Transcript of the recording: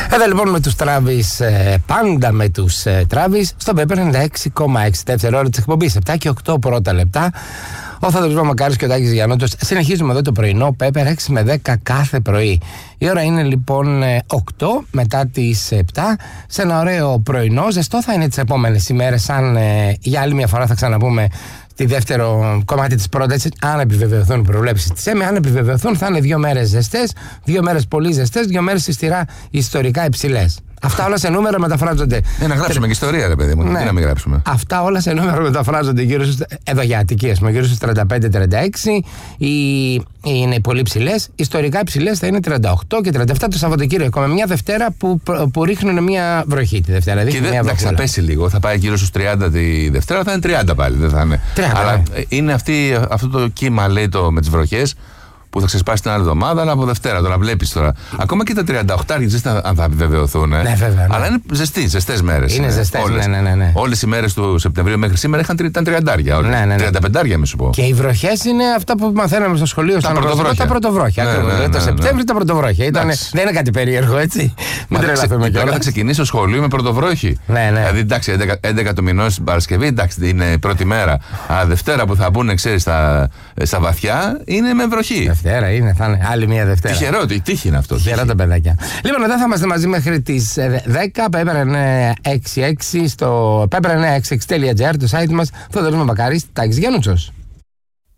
Εδώ λοιπόν με τους Travis, πάντα με τους Travis, στο Pepper 96,6 δεύτερη ώρα της εκπομπής, 7 και 8 πρώτα λεπτά. Ο Θόδωρος Παπαμακάρης και ο Τάκης Γιαννούτσος. Συνεχίζουμε εδώ το πρωινό Pepper 6 με 10 κάθε πρωί. Η ώρα είναι λοιπόν 8 μετά τις 7. Σε ένα ωραίο πρωινό. Ζεστό θα είναι τις επόμενες ημέρες. Αν για άλλη μια φορά θα ξαναπούμε τη δεύτερο κομμάτι της πρότασης, αν επιβεβαιωθούν οι προβλέψεις της ΕΜΕ. Αν επιβεβαιωθούν, θα είναι 2 μέρες ζεστές, 2 μέρες πολύ ζεστές, 2 μέρες στη στηρά ιστορικά υψηλές. Αυτά όλα σε νούμερα μεταφράζονται. Να γράψουμε και ιστορία, ρε παιδί μου. Ναι. Τι να μην γράψουμε. Αυτά όλα σε νούμερα μεταφράζονται γύρω στους. Εδώ για Αττική, γύρω στους 35-36. Είναι πολύ ψηλές. Ιστορικά υψηλές θα είναι 38 και 37 το Σαββατοκύριακο. Με μια Δευτέρα που ρίχνουν μια βροχή τη Δευτέρα. Και εντάξει, θα πέσει λίγο. Θα πάει γύρω στους 30 τη Δευτέρα, θα είναι 30 πάλι. Δεν θα είναι. 30, αλλά είναι αυτό το κύμα, λέει, με τις βροχές, που θα ξεσπάσει την άλλη εβδομάδα, αλλά από Δευτέρα. Τώρα βλέπεις τώρα. Ακόμα και τα 38 αν θα επιβεβαιωθούν. Ναι, βέβαια. Ναι. Αλλά είναι ζεστές μέρες. Είναι ζεστές, ναι. Όλες οι μέρες του Σεπτεμβρίου μέχρι σήμερα ήταν 30. Ναι. 35, μη σου πω. Και οι βροχές είναι αυτά που μαθαίναμε στο σχολείο, στα πρωτοβρόχια. Ναι. Το Σεπτέμβριο τα πρωτοβρόχια. Δεν είναι κάτι περίεργο, έτσι. Μην τρελαθούμε κιόλας. Τώρα θα ξεκινήσει το σχολείο με πρωτοβρόχη. Ναι. Δηλαδή, εντάξει, 11 του μηνός την Παρασκευή, εντάξει, είναι πρώτη μέρα. Αλλά Δευτέρα που θα μπουν, ξέρεις, στα βαθιά, είναι με βροχή. Δευτέρα είναι, θα είναι άλλη μια Δευτέρα. Τυχερό, τι τύχη είναι αυτό. Τυχερό τα παιδάκια. Λοιπόν, εδώ θα είμαστε μαζί μέχρι τις 10. Pepper 966 στο pepper966.gr, το site μας. Θόδωρος Παπαμακάρης, Τάκης Γιαννούτσος.